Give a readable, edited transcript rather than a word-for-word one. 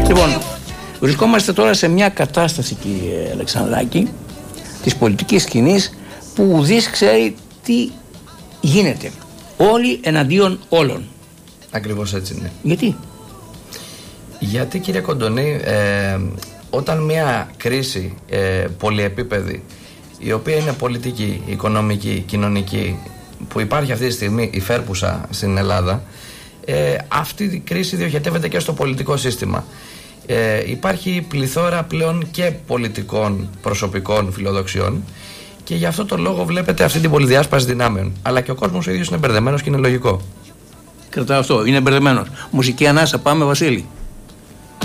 Λοιπόν, βρισκόμαστε τώρα σε μια κατάσταση, κύριε Αλεξανδράκη, της πολιτικής σκηνής που ουδής ξέρει τι γίνεται. Όλοι εναντίον όλων. Ακριβώς έτσι είναι. Γιατί? Γιατί, κύριε Κοντονή, όταν μια κρίση πολυεπίπεδη, η οποία είναι πολιτική, οικονομική, κοινωνική, που υπάρχει αυτή τη στιγμή υφέρπουσα στην Ελλάδα, αυτή η κρίση διοχετεύεται και στο πολιτικό σύστημα. Υπάρχει πληθώρα πλέον και πολιτικών προσωπικών φιλοδοξιών και γι' αυτό το λόγο βλέπετε αυτή την πολυδιάσπαση δυνάμεων. Αλλά και ο κόσμος ο ίδιος είναι μπερδεμένος και είναι λογικό. Κρατάω αυτό, είναι μπερδεμένος. Μουσική ανάσα, πάμε, Βασίλη.